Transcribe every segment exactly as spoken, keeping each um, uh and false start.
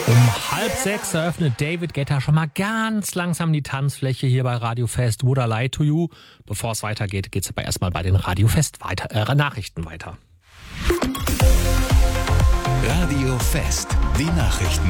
Um halb sechs eröffnet David Guetta schon mal ganz langsam die Tanzfläche hier bei Radio Fest Would I Lie to You. Bevor es weitergeht, geht es aber erstmal bei den Radio Fest weiter, äh, Nachrichten weiter. Radio Fest, die Nachrichten.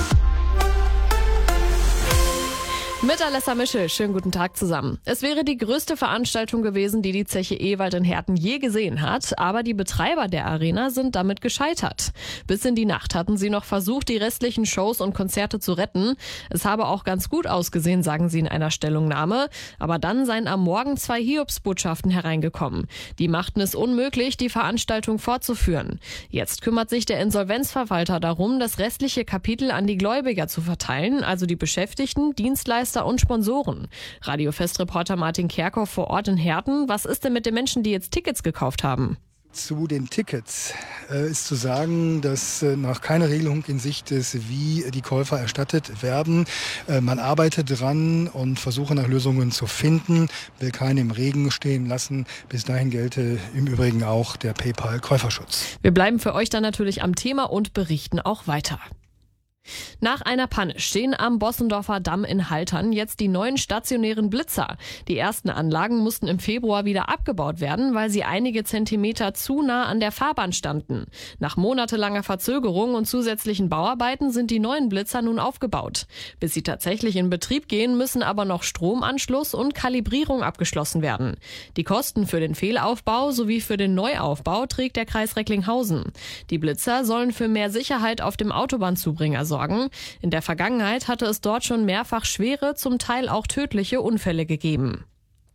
Mit Alessa Mischel, schönen guten Tag zusammen. Es wäre die größte Veranstaltung gewesen, die die Zeche Ewald in Herten je gesehen hat, aber die Betreiber der Arena sind damit gescheitert. Bis in die Nacht hatten sie noch versucht, die restlichen Shows und Konzerte zu retten. Es habe auch ganz gut ausgesehen, sagen sie in einer Stellungnahme, aber dann seien am Morgen zwei Hiobsbotschaften hereingekommen. Die machten es unmöglich, die Veranstaltung fortzuführen. Jetzt kümmert sich der Insolvenzverwalter darum, das restliche Kapitel an die Gläubiger zu verteilen, also die Beschäftigten, Dienstleister und Sponsoren. Radio Fest-Reporter Martin Kerkhoff vor Ort in Herten. Was ist denn mit den Menschen, die jetzt Tickets gekauft haben? Zu den Tickets äh, ist zu sagen, dass äh, noch keine Regelung in Sicht ist, wie die Käufer erstattet werden. Äh, man arbeitet dran und versuche nach Lösungen zu finden, will keine im Regen stehen lassen. Bis dahin gelte im Übrigen auch der PayPal-Käuferschutz. Wir bleiben für euch dann natürlich am Thema und berichten auch weiter. Nach einer Panne stehen am Bossendorfer Damm in Haltern jetzt die neuen stationären Blitzer. Die ersten Anlagen mussten im Februar wieder abgebaut werden, weil sie einige Zentimeter zu nah an der Fahrbahn standen. Nach monatelanger Verzögerung und zusätzlichen Bauarbeiten sind die neuen Blitzer nun aufgebaut. Bis sie tatsächlich in Betrieb gehen, müssen aber noch Stromanschluss und Kalibrierung abgeschlossen werden. Die Kosten für den Fehlaufbau sowie für den Neuaufbau trägt der Kreis Recklinghausen. Die Blitzer sollen für mehr Sicherheit auf dem Autobahnzubringer sorgen. In der Vergangenheit hatte es dort schon mehrfach schwere, zum Teil auch tödliche Unfälle gegeben.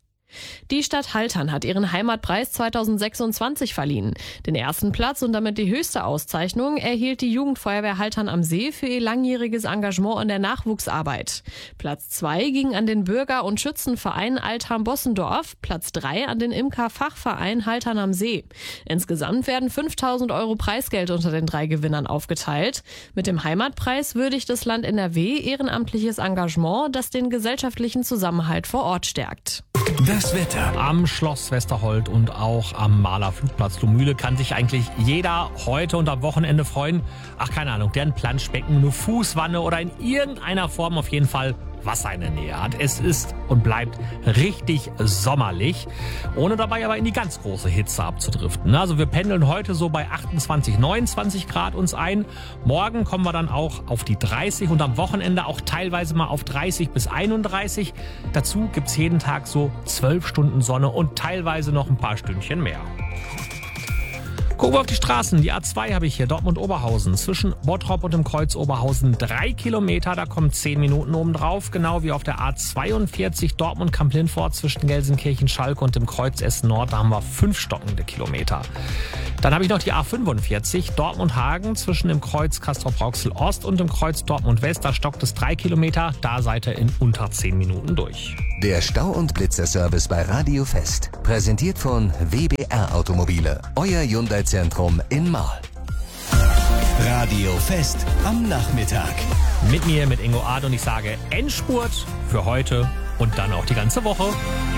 Die Stadt Haltern hat ihren Heimatpreis zweitausendsechsundzwanzig verliehen. Den ersten Platz und damit die höchste Auszeichnung erhielt die Jugendfeuerwehr Haltern am See für ihr langjähriges Engagement in der Nachwuchsarbeit. Platz zwei ging an den Bürger- und Schützenverein Altham-Bossendorf, Platz drei an den Imker-Fachverein Haltern am See. Insgesamt werden fünftausend Euro Preisgeld unter den drei Gewinnern aufgeteilt. Mit dem Heimatpreis würdigt das Land N R W ehrenamtliches Engagement, das den gesellschaftlichen Zusammenhalt vor Ort stärkt. Das Wetter. Am Schloss Westerhold und auch am Mahler Flugplatz Lohmühle kann sich eigentlich jeder heute und am Wochenende freuen. Ach, keine Ahnung, der ein Planschbecken, eine Fußwanne oder in irgendeiner Form auf jeden Fall Wasser in der Nähe hat. Es ist und bleibt richtig sommerlich, ohne dabei aber in die ganz große Hitze abzudriften. Also wir pendeln heute so bei achtundzwanzig, neunundzwanzig Grad uns ein. Morgen kommen wir dann auch auf die dreißig und am Wochenende auch teilweise mal auf dreißig bis einunddreißig. Dazu gibt's jeden Tag so zwölf Stunden Sonne und teilweise noch ein paar Stündchen mehr. Gucken wir auf die Straßen. Die A zwei habe ich hier, Dortmund-Oberhausen. Zwischen Bottrop und dem Kreuz Oberhausen drei Kilometer, da kommen zehn Minuten oben drauf. Genau wie auf der A zweiundvierzig Dortmund-Kamp-Lindfort zwischen Gelsenkirchen-Schalke und dem Kreuz Essen-Nord. Da haben wir fünf stockende Kilometer. Dann habe ich noch die A fünfundvierzig Dortmund-Hagen zwischen dem Kreuz Castrop-Rauxel-Ost und dem Kreuz Dortmund-West. Da stockt es drei Kilometer. Da seid ihr in unter zehn Minuten durch. Der Stau- und Blitzerservice bei Radio Fest. Präsentiert von W B R Automobile. Euer Hyundai-Zentrum in Marl. Radio Fest am Nachmittag. Mit mir, mit Ingo Ard, und ich sage Endspurt für heute und dann auch die ganze Woche.